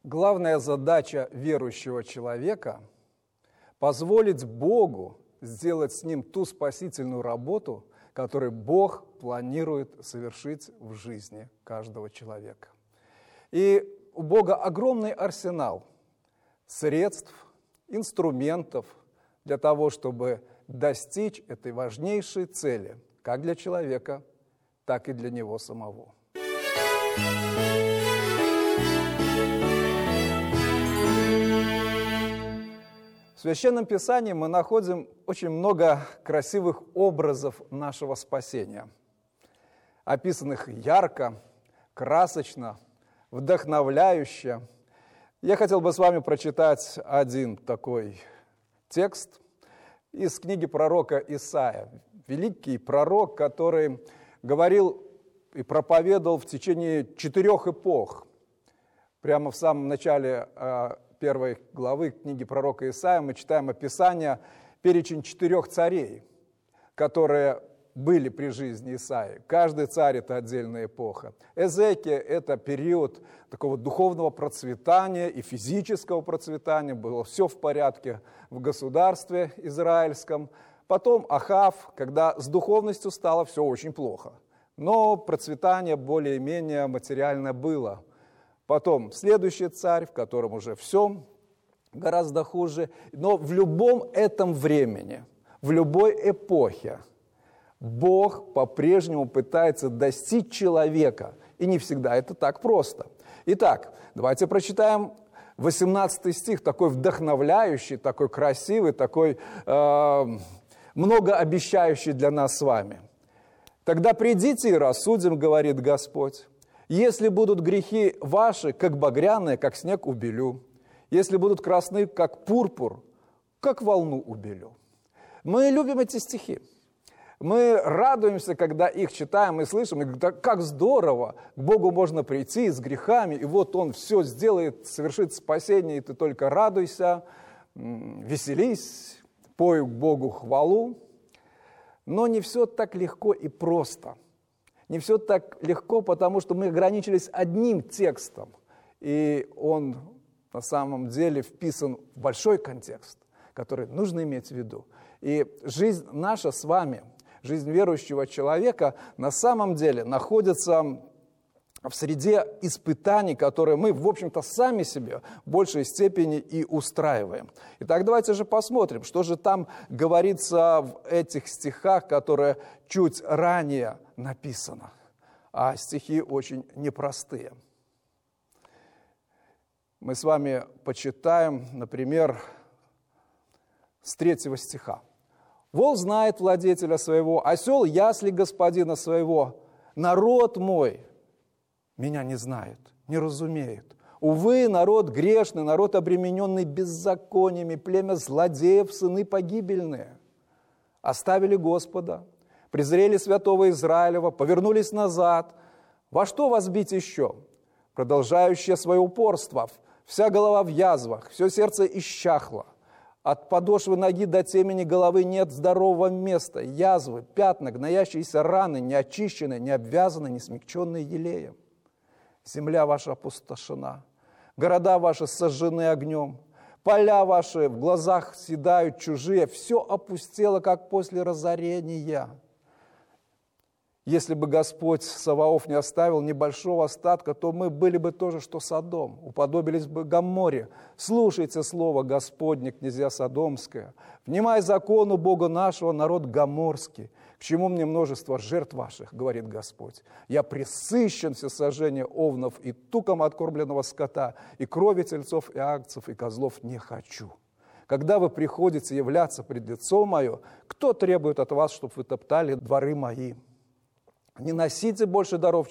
Главная задача верующего человека – позволить Богу сделать с ним ту спасительную работу, которую Бог планирует совершить в жизни каждого человека. И у Бога огромный арсенал средств, инструментов для того, чтобы достичь этой важнейшей цели, как для человека, так и для него самого. В Священном Писании мы находим очень много красивых образов нашего спасения, описанных ярко, красочно, вдохновляюще. Я хотел бы с вами прочитать один такой текст из книги пророка Исаия. Великий пророк, который говорил и проповедовал в течение 4 эпох. Прямо в самом начале первой главы книги пророка Исаия мы читаем описание, перечень 4 царей, которые были при жизни Исаии. Каждый царь – это отдельная эпоха. Эзекия – это период такого духовного процветания и физического процветания. Было все в порядке в государстве израильском. Потом Ахав, когда с духовностью стало все очень плохо. Но процветание более-менее материально было. Потом следующий царь, в котором уже все гораздо хуже. Но в любом этом времени, в любой эпохе Бог по-прежнему пытается достичь человека. И не всегда это так просто. Итак, давайте прочитаем 18 стих, такой вдохновляющий, такой красивый, такой многообещающий для нас с вами. «Тогда придите и рассудим, говорит Господь. Если будут грехи ваши, как багряные, как снег убелю. Если будут красны, как пурпур, как волну убелю». Мы любим эти стихи. Мы радуемся, когда их читаем и слышим, и говорим, как здорово, к Богу можно прийти с грехами, и вот Он все сделает, совершит спасение, и ты только радуйся, веселись, пой к Богу хвалу. Но не все так легко и просто. Не все так легко, потому что мы ограничились одним текстом, и он на самом деле вписан в большой контекст, который нужно иметь в виду. И жизнь наша с вами, жизнь верующего человека на самом деле находится в среде испытаний, которые мы, в общем-то, сами себе в большей степени и устраиваем. Итак, давайте же посмотрим, что же там говорится в этих стихах, которые чуть ранее написано. А стихи очень непростые. Мы с вами почитаем, например, с 3 стиха. «Вол знает владетеля своего, осел ясли господина своего. Народ мой меня не знает, не разумеет. Увы, народ грешный, народ обремененный беззакониями, племя злодеев, сыны погибельные. Оставили Господа, презрели святого Израилева, повернулись назад. Во что вас бить еще? Продолжающее свое упорство, вся голова в язвах, все сердце исчахло. От подошвы ноги до темени головы нет здорового места. Язвы, пятна, гноящиеся раны, не очищенные, не обвязанные, не смягченные елеем. Земля ваша опустошена, города ваши сожжены огнем, поля ваши в глазах седают чужие, все опустело, как после разорения. Если бы Господь Саваоф не оставил небольшого остатка, то мы были бы тоже, что Содом, уподобились бы Гоморре. Слушайте слово Господне, князья Содомская. Внимай закону Бога нашего, народ Гоморский. К чему мне множество жертв ваших, говорит Господь. Я пресыщен всесожжения овнов и туком откормленного скота, и крови тельцов и агнцев, и козлов не хочу. Когда вы приходите являться пред лицо мое, кто требует от вас, чтобы вы топтали дворы мои? Не носите больше даров